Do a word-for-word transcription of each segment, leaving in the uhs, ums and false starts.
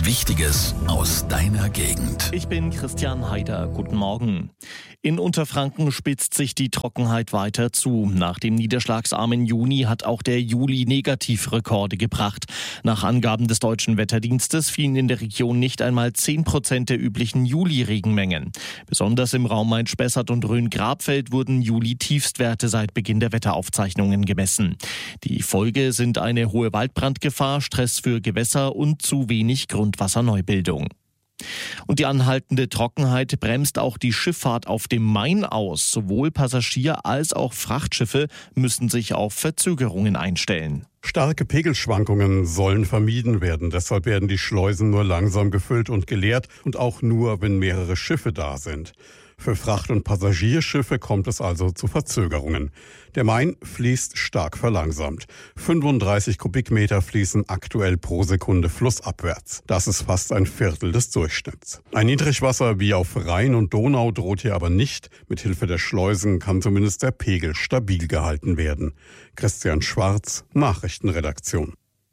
Wichtiges aus deiner Gegend. Ich bin Christian Heider. Guten Morgen. In Unterfranken spitzt sich die Trockenheit weiter zu. Nach dem niederschlagsarmen Juni hat auch der Juli Negativrekorde gebracht. Nach Angaben des Deutschen Wetterdienstes fielen in der Region nicht einmal zehn Prozent der üblichen Juli-Regenmengen. Besonders im Raum Main-Spessart und Rhön-Grabfeld wurden Juli-Tiefstwerte seit Beginn der Wetteraufzeichnungen gemessen. Die Folge sind eine hohe Waldbrandgefahr, Stress für Gewässer und zu wenig Grundwasserneubildung. Und die anhaltende Trockenheit bremst auch die Schifffahrt auf dem Main aus. Sowohl Passagier- als auch Frachtschiffe müssen sich auf Verzögerungen einstellen. Starke Pegelschwankungen sollen vermieden werden. Deshalb werden die Schleusen nur langsam gefüllt und geleert und auch nur, wenn mehrere Schiffe da sind. Für Fracht- und Passagierschiffe kommt es also zu Verzögerungen. Der Main fließt stark verlangsamt. fünfunddreißig Kubikmeter fließen aktuell pro Sekunde flussabwärts. Das ist fast ein Viertel des Durchschnitts. Ein Niedrigwasser wie auf Rhein und Donau droht hier aber nicht. Mit Hilfe der Schleusen kann zumindest der Pegel stabil gehalten werden. Christian Schwarz, Nachrichtenredaktion.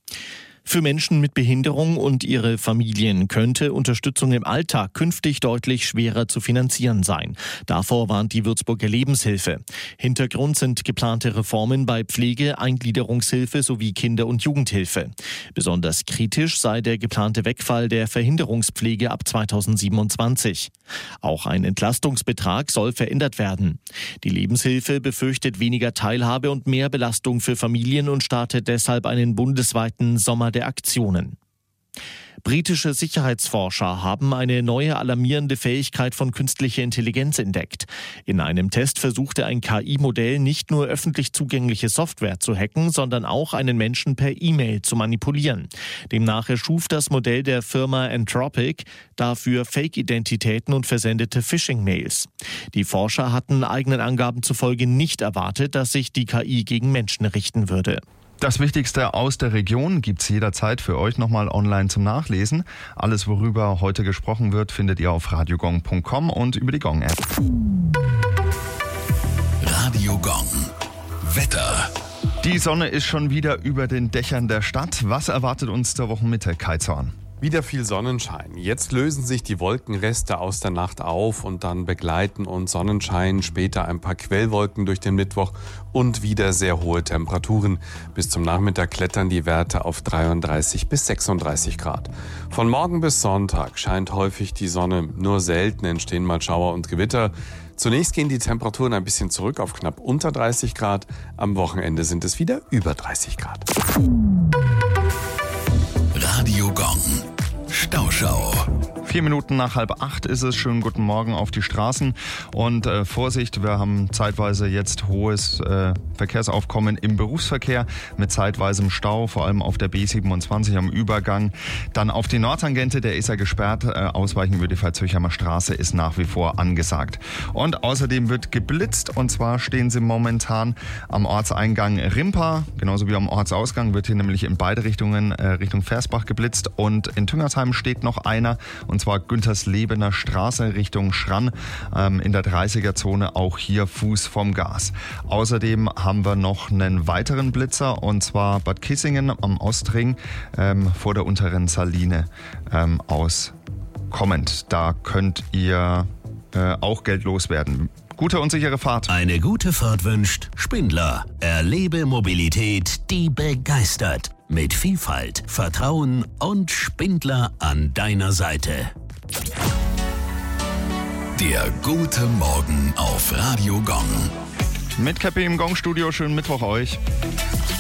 Für Menschen mit Behinderung und ihre Familien könnte Unterstützung im Alltag künftig deutlich schwerer zu finanzieren sein. Davor warnt die Würzburger Lebenshilfe. Hintergrund sind geplante Reformen bei Pflege, Eingliederungshilfe sowie Kinder- und Jugendhilfe. Besonders kritisch sei der geplante Wegfall der Verhinderungspflege ab zweitausendsiebenundzwanzig. Auch ein Entlastungsbetrag soll verändert werden. Die Lebenshilfe befürchtet weniger Teilhabe und mehr Belastung für Familien und startet deshalb einen bundesweiten Sommer der Aktionen. Britische Sicherheitsforscher haben eine neue alarmierende Fähigkeit von künstlicher Intelligenz entdeckt. In einem Test versuchte ein K I-Modell nicht nur öffentlich zugängliche Software zu hacken, sondern auch einen Menschen per E-Mail zu manipulieren. Demnach erschuf das Modell der Firma Anthropic dafür Fake-Identitäten und versendete Phishing-Mails. Die Forscher hatten eigenen Angaben zufolge nicht erwartet, dass sich die K I gegen Menschen richten würde. Das Wichtigste aus der Region gibt's jederzeit für euch nochmal online zum Nachlesen. Alles, worüber heute gesprochen wird, findet ihr auf radiogong punkt com und über die Gong-App. Radio Gong. Wetter. Die Sonne ist schon wieder über den Dächern der Stadt. Was erwartet uns zur Wochenmitte, Kai Zorn? Wieder viel Sonnenschein. Jetzt lösen sich die Wolkenreste aus der Nacht auf und dann begleiten uns Sonnenschein, später ein paar Quellwolken durch den Mittwoch und wieder sehr hohe Temperaturen. Bis zum Nachmittag klettern die Werte auf dreiunddreißig bis sechsunddreißig Grad. Von morgen bis Sonntag scheint häufig die Sonne, nur selten entstehen mal Schauer und Gewitter. Zunächst gehen die Temperaturen ein bisschen zurück auf knapp unter dreißig Grad. Am Wochenende sind es wieder über dreißig Grad. Radio Gong. Stauschau. Vier Minuten nach halb acht ist es. Schönen guten Morgen auf die Straßen. Und äh, Vorsicht, wir haben zeitweise jetzt hohes äh, Verkehrsaufkommen im Berufsverkehr mit zeitweisem Stau, vor allem auf der B siebenundzwanzig am Übergang. Dann auf die Nordtangente, der ist ja gesperrt. Äh, Ausweichen über die Veitshöchheimer Straße ist nach wie vor angesagt. Und außerdem wird geblitzt. Und zwar stehen sie momentan am Ortseingang Rimpa, genauso wie am Ortsausgang wird hier nämlich in beide Richtungen äh, Richtung Versbach geblitzt. Und in Tüngersheim steht noch einer, und zwar Günterslebener Straße Richtung Schrann, ähm, in der dreißiger-Zone, auch hier Fuß vom Gas. Außerdem haben wir noch einen weiteren Blitzer, und zwar Bad Kissingen am Ostring ähm, vor der unteren Saline ähm, aus kommend. Da könnt ihr äh, auch Geld loswerden. Gute und sichere Fahrt. Eine gute Fahrt wünscht Spindler. Erlebe Mobilität, die begeistert. Mit Vielfalt, Vertrauen und Spindler an deiner Seite. Der gute Morgen auf Radio Gong. Mit Käppi im Gong-Studio. Schönen Mittwoch euch.